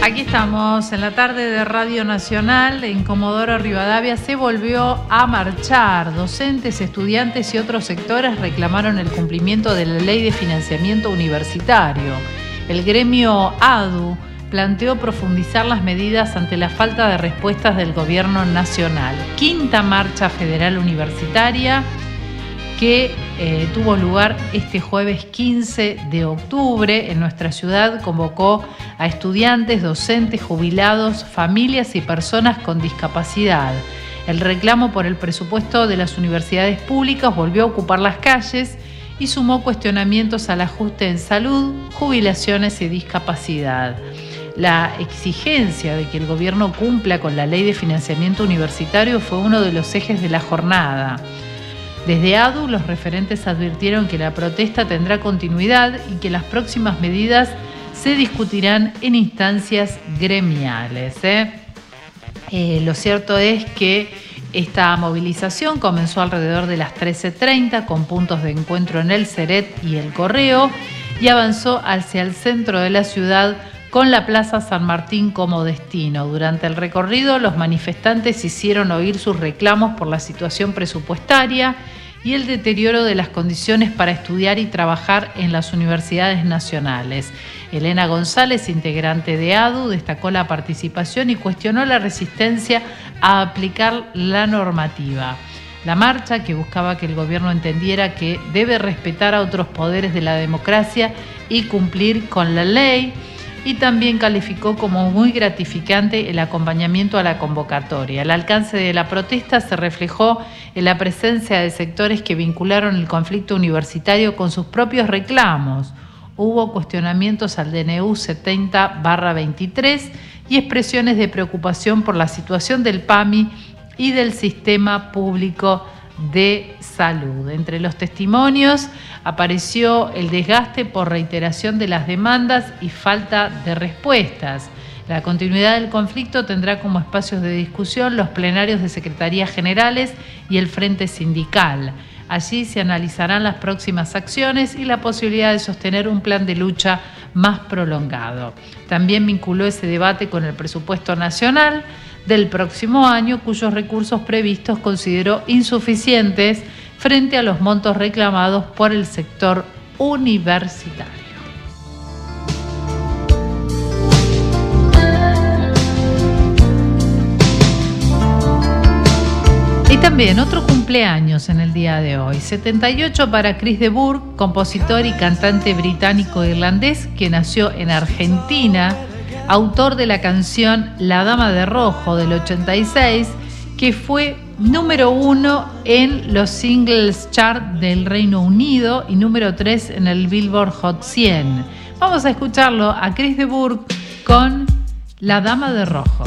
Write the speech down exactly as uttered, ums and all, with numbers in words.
Aquí estamos en la tarde de Radio Nacional. En Comodoro Rivadavia se volvió a marchar. Docentes, estudiantes y otros sectores reclamaron el cumplimiento de la Ley de Financiamiento Universitario. El gremio A D U planteó profundizar las medidas ante la falta de respuestas del gobierno nacional. Quinta marcha federal universitaria que eh, tuvo lugar este jueves quince de octubre en nuestra ciudad. Convocó a estudiantes, docentes, jubilados, familias y personas con discapacidad. El reclamo por el presupuesto de las universidades públicas volvió a ocupar las calles y sumó cuestionamientos al ajuste en salud, jubilaciones y discapacidad. La exigencia de que el gobierno cumpla con la Ley de Financiamiento Universitario fue uno de los ejes de la jornada. Desde A D U, los referentes advirtieron que la protesta tendrá continuidad y que las próximas medidas se discutirán en instancias gremiales. ¿eh? Eh, lo cierto es que esta movilización comenzó alrededor de las trece treinta con puntos de encuentro en el Ceret y el Correo y avanzó hacia el centro de la ciudad con la Plaza San Martín como destino. Durante el recorrido, los manifestantes hicieron oír sus reclamos por la situación presupuestaria y el deterioro de las condiciones para estudiar y trabajar en las universidades nacionales. Elena González, integrante de A D U, destacó la participación y cuestionó la resistencia a aplicar la normativa. La marcha, que buscaba que el gobierno entendiera que debe respetar a otros poderes de la democracia y cumplir con la ley, y también calificó como muy gratificante el acompañamiento a la convocatoria. El alcance de la protesta se reflejó en la presencia de sectores que vincularon el conflicto universitario con sus propios reclamos. Hubo cuestionamientos al D N U setenta barra veintitrés y expresiones de preocupación por la situación del P A M I y del sistema público de salud. Entre los testimonios apareció el desgaste por reiteración de las demandas y falta de respuestas. La continuidad del conflicto tendrá como espacios de discusión los plenarios de secretarías generales y el frente sindical. Allí se analizarán las próximas acciones y la posibilidad de sostener un plan de lucha más prolongado. También vinculó ese debate con el presupuesto nacional del próximo año, cuyos recursos previstos consideró insuficientes frente a los montos reclamados por el sector universitario. Y también otro cumpleaños en el día de hoy, setenta y ocho para Chris de Burgh, compositor y cantante británico-irlandés que nació en Argentina, autor de la canción La Dama de Rojo del ochenta y seis, que fue número uno en los singles chart del Reino Unido y número tres en el Billboard Hot cien. Vamos a escucharlo a Chris de Burgh con La Dama de Rojo.